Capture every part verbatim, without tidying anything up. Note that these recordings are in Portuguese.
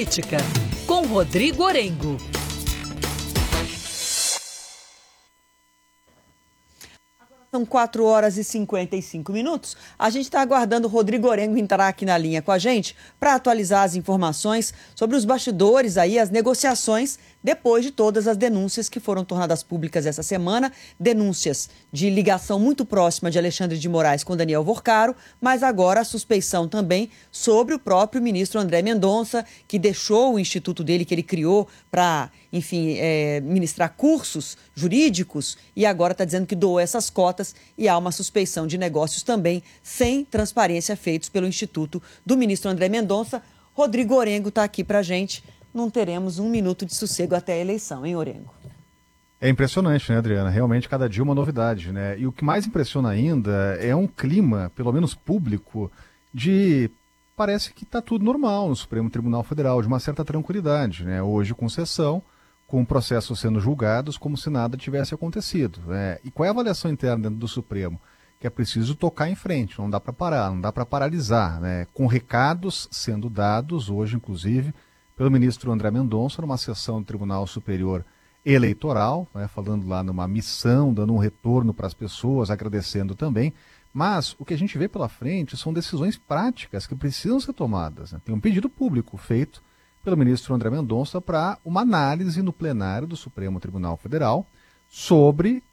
Política, com Rodrigo Orengo. São quatro horas e cinquenta e cinco minutos. A gente está aguardando o Rodrigo Orengo entrar aqui na linha com a gente para atualizar as informações sobre os bastidores aí, as negociações, depois de todas as denúncias que foram tornadas públicas essa semana. Denúncias de ligação muito próxima de Alexandre de Moraes com Daniel Vorcaro, mas agora a suspeição também sobre o próprio ministro André Mendonça, que deixou o instituto dele, que ele criou para, enfim, é, ministrar cursos jurídicos, e agora está dizendo que doou essas cotas, e há uma suspeição de negócios também sem transparência feitos pelo instituto do ministro André Mendonça. Rodrigo Orengo está aqui para a gente. Não teremos um minuto de sossego até a eleição, hein, Orengo? É impressionante, né, Adriana? Realmente, cada dia uma novidade, né? E o que mais impressiona ainda é um clima, pelo menos público, de... Parece que está tudo normal no Supremo Tribunal Federal, de uma certa tranquilidade, né? Hoje com sessão, com processos sendo julgados como se nada tivesse acontecido, né? E qual é a avaliação interna dentro do Supremo? Que é preciso tocar em frente, não dá para parar, não dá para paralisar, né? Com recados sendo dados, hoje inclusive, pelo ministro André Mendonça, numa sessão do Tribunal Superior Eleitoral, né, falando lá numa missão, dando um retorno para as pessoas, agradecendo também. Mas o que a gente vê pela frente são decisões práticas que precisam ser tomadas, né? Tem um pedido público feito pelo ministro André Mendonça para uma análise no plenário do Supremo Tribunal Federal sobre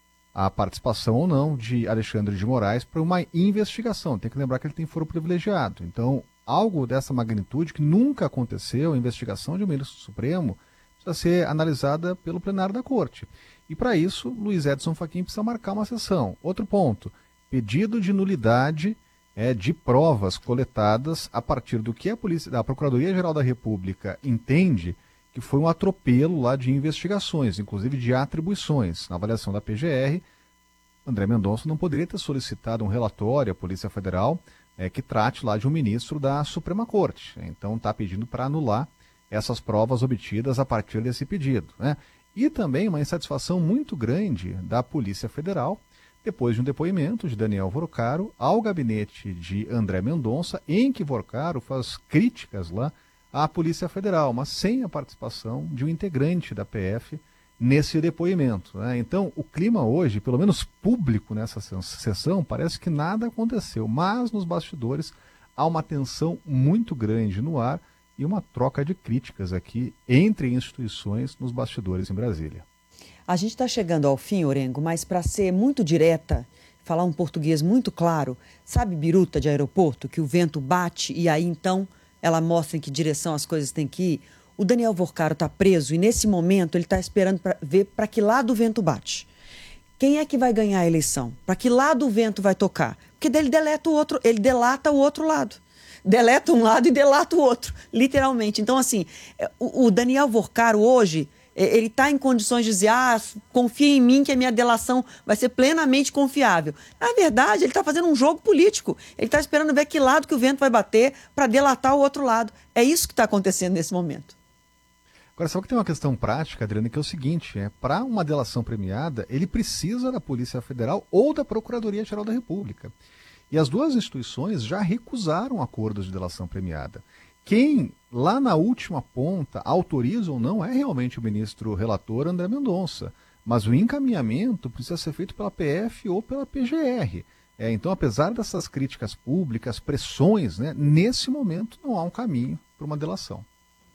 a participação ou não de Alexandre de Moraes para uma investigação. Tem que lembrar que ele tem foro privilegiado. Então, algo dessa magnitude que nunca aconteceu, a investigação de um ministro do Supremo, precisa ser analisada pelo plenário da Corte. E para isso, Luiz Edson Fachin precisa marcar uma sessão. Outro ponto, pedido de nulidade é, de provas coletadas a partir do que a, polícia, a Procuradoria-Geral da República entende que foi um atropelo lá de investigações, inclusive de atribuições. Na avaliação da P G R, André Mendonça não poderia ter solicitado um relatório à Polícia Federal É, que trate lá de um ministro da Suprema Corte. Então está pedindo para anular essas provas obtidas a partir desse pedido, né? E também uma insatisfação muito grande da Polícia Federal, depois de um depoimento de Daniel Vorcaro ao gabinete de André Mendonça, em que Vorcaro faz críticas lá à Polícia Federal, mas sem a participação de um integrante da P F nesse depoimento, né? Então, o clima hoje, pelo menos público nessa sessão, parece que nada aconteceu, mas nos bastidores há uma tensão muito grande no ar e uma troca de críticas aqui entre instituições nos bastidores em Brasília. A gente está chegando ao fim, Orengo, mas para ser muito direta, falar um português muito claro, sabe biruta de aeroporto, que o vento bate e aí então ela mostra em que direção as coisas têm que ir? O Daniel Vorcaro está preso e, nesse momento, ele está esperando para ver para que lado o vento bate. Quem é que vai ganhar a eleição? Para que lado o vento vai tocar? Porque ele deleta o outro, ele delata o outro lado. Deleta um lado e delata o outro, literalmente. Então, assim, o, o Daniel Vorcaro hoje, ele está em condições de dizer, ah, confia em mim que a minha delação vai ser plenamente confiável. Na verdade, ele está fazendo um jogo político. Ele está esperando ver que lado que o vento vai bater para delatar o outro lado. É isso que está acontecendo nesse momento. Agora, sabe que tem uma questão prática, Adriana, que é o seguinte, é, para uma delação premiada, ele precisa da Polícia Federal ou da Procuradoria-Geral da República. E as duas instituições já recusaram acordos de delação premiada. Quem, lá na última ponta, autoriza ou não é realmente o ministro relator André Mendonça, mas o encaminhamento precisa ser feito pela P F ou pela P G R. É, então, apesar dessas críticas públicas, pressões, né, nesse momento não há um caminho para uma delação.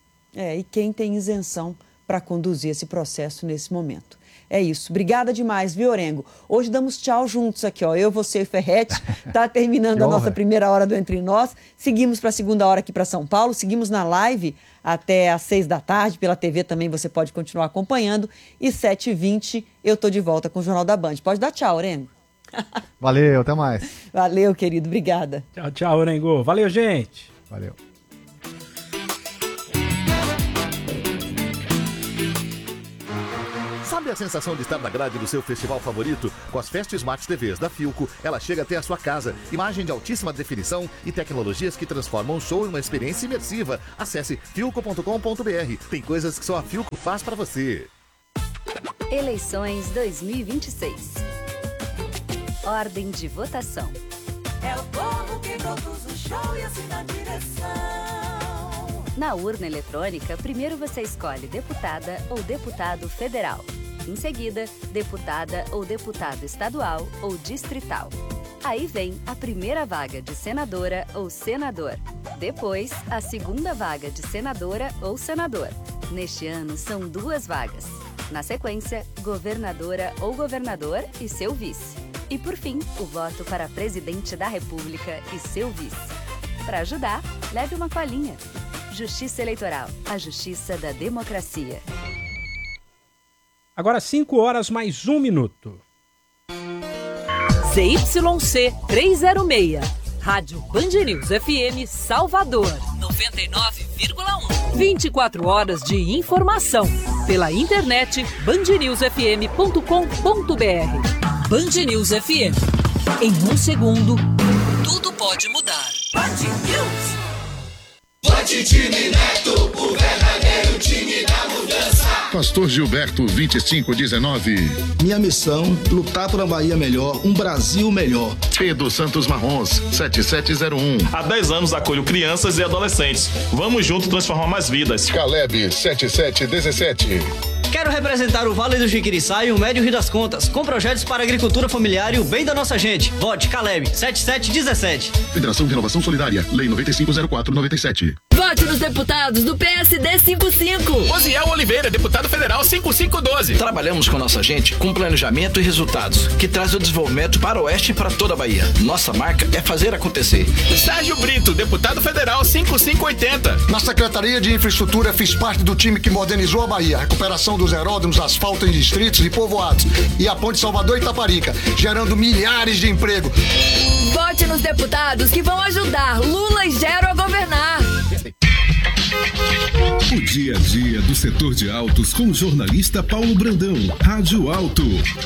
É, e quem tem isenção para conduzir esse processo nesse momento. É isso. Obrigada demais, viu, Orengo? Hoje damos tchau juntos aqui, ó. Eu, você e o Ferretti. Está terminando a nossa primeira hora do Entre Nós. Seguimos para a segunda hora aqui para São Paulo. Seguimos na live até às seis da tarde. Pela T V também você pode continuar acompanhando. E sete e vinte eu tô de volta com o Jornal da Band. Pode dar tchau, Orengo. Valeu, até mais. Valeu, querido. Obrigada. Tchau, tchau, Orengo. Valeu, gente. Valeu. Sabe a sensação de estar na grade do seu festival favorito? Com as Fest Smart T Vs da Philco, ela chega até a sua casa. Imagem de altíssima definição e tecnologias que transformam o show em uma experiência imersiva. Acesse philco ponto com ponto br. Tem coisas que só a Philco faz pra você. Eleições dois mil e vinte e seis. Ordem de votação. É o povo que produz o show e assina a direção. Na urna eletrônica, primeiro você escolhe deputada ou deputado federal. Em seguida, deputada ou deputado estadual ou distrital. Aí vem a primeira vaga de senadora ou senador. Depois, a segunda vaga de senadora ou senador. Neste ano, são duas vagas. Na sequência, governadora ou governador e seu vice. E por fim, o voto para presidente da República e seu vice. Para ajudar, leve uma colinha. Justiça Eleitoral, a justiça da democracia. Agora cinco horas mais um minuto. Z Y C trezentos e seis, Rádio Band News F M Salvador, noventa e nove vírgula um. vinte e quatro horas de informação pela internet band news f m ponto com ponto b r. Band News F M. Em um segundo, tudo pode mudar. Band News. Band Time Neto, o verdadeiro time da mudança. Pastor Gilberto, vinte e cinco dezenove. Minha missão, lutar por uma Bahia melhor, um Brasil melhor. Pedro Santos Marrons, setenta e sete zero um. Há dez anos acolho crianças e adolescentes. Vamos juntos transformar mais vidas. Caleb, setenta e sete dezessete. Quero representar o Vale do Jiquiriçá e o Médio Rio das Contas, com projetos para a agricultura familiar e o bem da nossa gente. Vote Caleb, setenta e sete dezessete. Federação de Renovação Solidária, Lei noventa e cinco zero quatro noventa e sete. Vote nos deputados do P S D cinquenta e cinco. Osiel Oliveira, deputado federal cinquenta e cinco doze. Trabalhamos com nossa gente com planejamento e resultados, que traz o desenvolvimento para o oeste e para toda a Bahia. Nossa marca é fazer acontecer. Sérgio Brito, deputado federal cinquenta e cinco oitenta. Na Secretaria de Infraestrutura fiz parte do time que modernizou a Bahia. Recuperação dos aeródromos, asfalto em distritos e povoados. E a Ponte Salvador e Itaparica, gerando milhares de empregos. Vote nos deputados que vão ajudar Lula e Gero a governar. O dia a dia do setor de autos com o jornalista Paulo Brandão, Rádio Auto.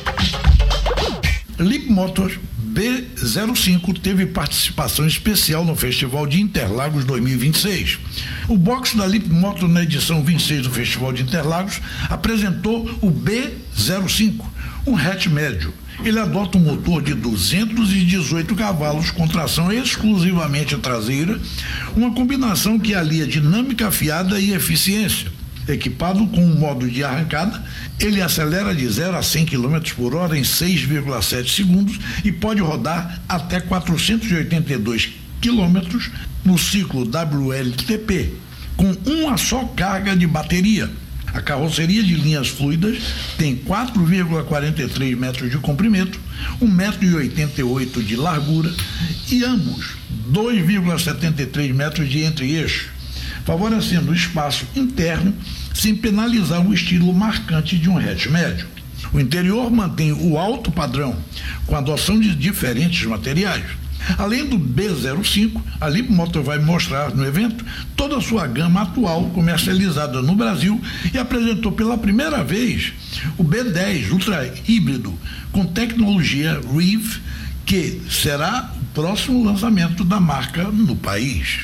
Leap Motor B zero cinco teve participação especial no Festival de Interlagos dois mil e vinte e seis. O box da Leap Motor na edição vinte e seis do Festival de Interlagos apresentou o B zero cinco, um hatch médio. Ele adota um motor de duzentos e dezoito cavalos com tração exclusivamente traseira, uma combinação que alia dinâmica afiada e eficiência. Equipado com um modo de arrancada, ele acelera de zero a cem quilômetros por hora em seis vírgula sete segundos e pode rodar até quatrocentos e oitenta e dois quilômetros no ciclo W L T P, com uma só carga de bateria. A carroceria de linhas fluidas tem quatro vírgula quarenta e três metros de comprimento, um metro e oitenta e oito de largura e ambos dois vírgula setenta e três metros de entre-eixo, favorecendo o espaço interno sem penalizar o estilo marcante de um hatch médio. O interior mantém o alto padrão, com a adoção de diferentes materiais. Além do B zero cinco, a Leap Motor vai mostrar no evento toda a sua gama atual comercializada no Brasil e apresentou pela primeira vez o B dez Ultra Híbrido com tecnologia Reeve, que será o próximo lançamento da marca no país.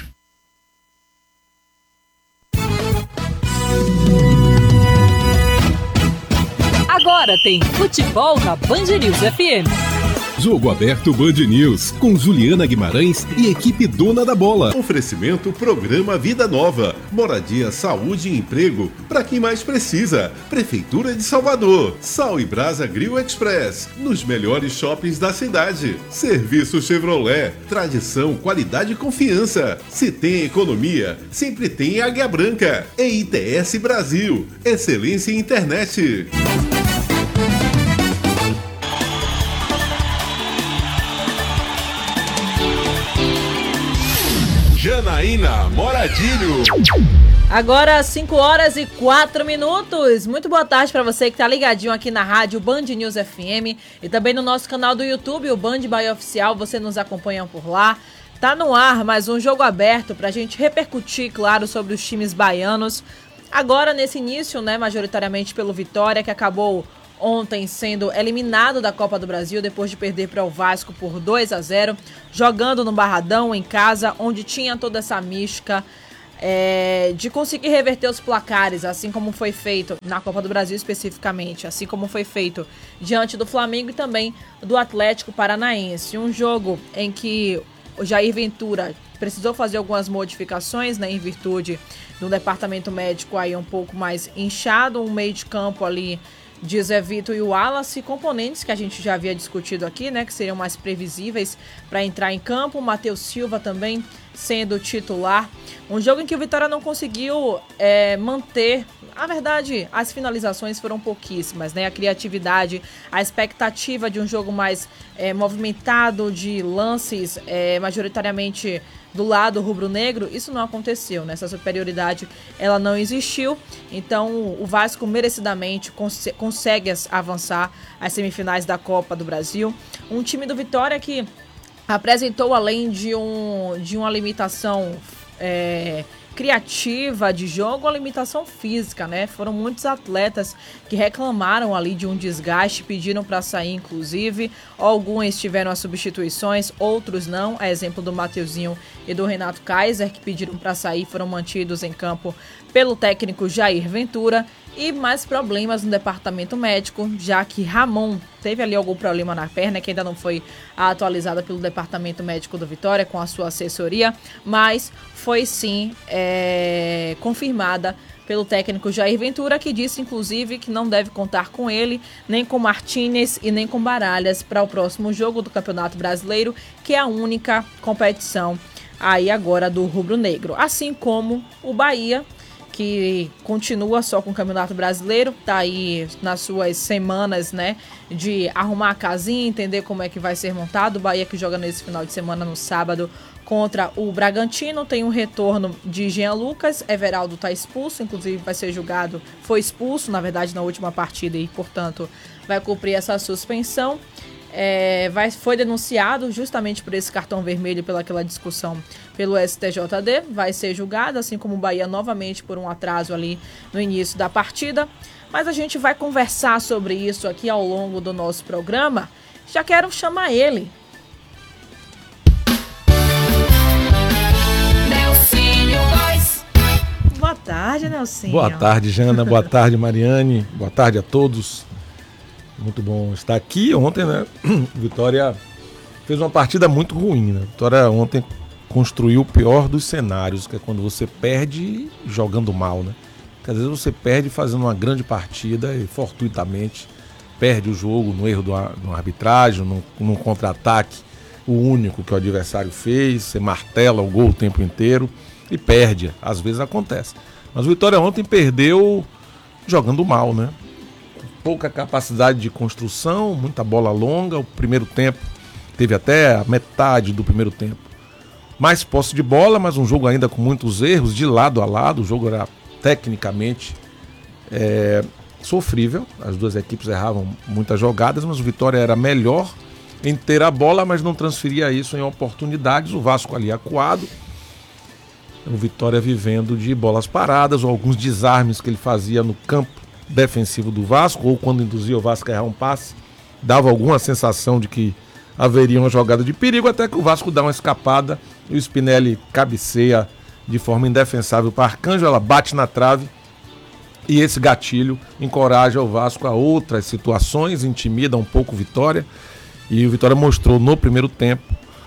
Agora tem futebol na Band News F M. Jogo aberto Band News, com Juliana Guimarães e equipe dona da bola. Oferecimento Programa Vida Nova. Moradia, saúde e emprego para quem mais precisa. Prefeitura de Salvador. Sal e Brasa Grill Express. Nos melhores shoppings da cidade. Serviço Chevrolet. Tradição, qualidade e confiança. Se tem economia, sempre tem Águia Branca. E I T S Brasil. Excelência em internet. Janaína Moradilho. Agora cinco horas e quatro minutos. Muito boa tarde para você que tá ligadinho aqui na rádio Band News F M e também no nosso canal do YouTube, o Band Bahia Oficial. Você nos acompanha por lá. Tá no ar mais um jogo aberto pra gente repercutir, claro, sobre os times baianos. Agora nesse início, né, majoritariamente pelo Vitória, que acabou ontem sendo eliminado da Copa do Brasil depois de perder para o Vasco por dois a zero, jogando no Barradão, em casa, onde tinha toda essa mística é, de conseguir reverter os placares, assim como foi feito na Copa do Brasil especificamente, assim como foi feito diante do Flamengo e também do Atlético Paranaense. Um jogo em que o Jair Ventura precisou fazer algumas modificações, né, em virtude do departamento médico aí um pouco mais inchado, um meio de campo ali de Zé Vitor e o Wallace, componentes que a gente já havia discutido aqui, né, que seriam mais previsíveis para entrar em campo. O Matheus Silva também sendo titular. Um jogo em que o Vitória não conseguiu é, manter, na verdade, as finalizações foram pouquíssimas, né? A criatividade, a expectativa de um jogo mais é, movimentado, de lances é, majoritariamente do lado rubro-negro, isso não aconteceu, né? Essa superioridade, ela não existiu. Então, o Vasco merecidamente cons- consegue avançar às semifinais da Copa do Brasil. Um time do Vitória que apresentou, além de, um, de uma limitação é, criativa de jogo, a limitação física, né? Foram muitos atletas que reclamaram ali de um desgaste, pediram para sair, inclusive. Alguns tiveram as substituições, outros não. A exemplo do Mateuzinho e do Renato Kaiser, que pediram para sair, foram mantidos em campo pelo técnico Jair Ventura. E mais problemas no departamento médico, já que Ramon teve ali algum problema na perna, que ainda não foi atualizada pelo departamento médico do Vitória com a sua assessoria, mas foi sim é, confirmada pelo técnico Jair Ventura, que disse inclusive que não deve contar com ele, nem com Martínez e nem com Baralhas para o próximo jogo do Campeonato Brasileiro, que é a única competição aí agora do rubro-negro. Assim como o Bahia, que continua só com o Campeonato Brasileiro, tá aí nas suas semanas, né, de arrumar a casinha, entender como é que vai ser montado. O Bahia que joga nesse final de semana no sábado contra o Bragantino, tem um retorno de Jean Lucas, Everaldo tá expulso, inclusive vai ser julgado, foi expulso, na verdade, na última partida e, portanto, vai cumprir essa suspensão. É, vai, foi denunciado justamente por esse cartão vermelho, pelaquela discussão pelo S T J D, vai ser julgado, assim como o Bahia novamente por um atraso ali no início da partida, mas a gente vai conversar sobre isso aqui ao longo do nosso programa. Já quero chamar ele. Nelsinho Góes. Boa tarde, Nelsinho. Boa tarde, Jana, boa tarde, Mariane, boa tarde a todos. Muito bom estar aqui. Ontem, né, Vitória fez uma partida muito ruim, né? Vitória ontem construiu o pior dos cenários, que é quando você perde jogando mal, né? Porque às vezes você perde fazendo uma grande partida e fortuitamente perde o jogo no erro do, do arbitragem, num, num contra-ataque, o único que o adversário fez, você martela o gol o tempo inteiro e perde. Às vezes acontece. Mas o Vitória ontem perdeu jogando mal, né? Pouca capacidade de construção, muita bola longa. O primeiro tempo teve até a metade do primeiro tempo mais posse de bola, mas um jogo ainda com muitos erros de lado a lado. O jogo era tecnicamente é, sofrível, as duas equipes erravam muitas jogadas, mas o Vitória era melhor em ter a bola, mas não transferia isso em oportunidades. O Vasco ali acuado, o Vitória vivendo de bolas paradas ou alguns desarmes que ele fazia no campo defensivo do Vasco, ou quando induzia o Vasco a errar um passe, dava alguma sensação de que haveria uma jogada de perigo, até que o Vasco dá uma escapada e o Spinelli cabeceia de forma indefensável para Arcanjo, ela bate na trave e esse gatilho encoraja o Vasco a outras situações, intimida um pouco o Vitória, e o Vitória mostrou no primeiro tempo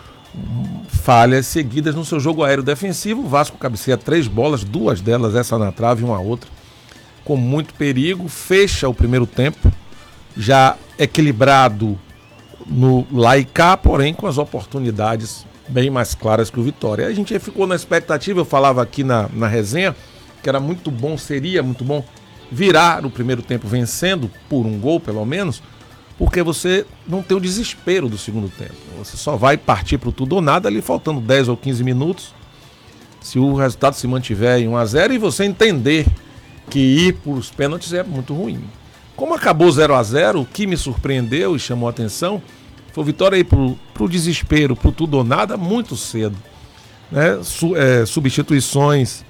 falhas seguidas no seu jogo aéreo defensivo. O Vasco cabeceia três bolas, duas delas essa na trave e uma outra, com muito perigo, fecha o primeiro tempo, já equilibrado no lá e cá, porém com as oportunidades bem mais claras que o Vitória. A gente ficou na expectativa, eu falava aqui na, na resenha, que era muito bom, seria muito bom virar o primeiro tempo vencendo, por um gol pelo menos, porque você não tem o desespero do segundo tempo. Você só vai partir para o tudo ou nada ali faltando dez ou quinze minutos, se o resultado se mantiver em um a zero, e você entender que ir para os pênaltis é muito ruim. Como acabou zero a zero, o que me surpreendeu e chamou a atenção foi o Vitória ir para o desespero, para o tudo ou nada, muito cedo. Né? Su, é, substituições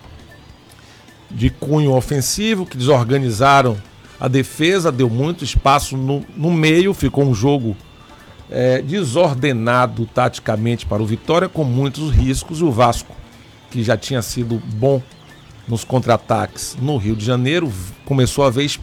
de cunho ofensivo que desorganizaram a defesa, deu muito espaço no, no meio, ficou um jogo é, desordenado taticamente para o Vitória, com muitos riscos, e o Vasco, que já tinha sido bom nos contra-ataques no Rio de Janeiro, começou a ver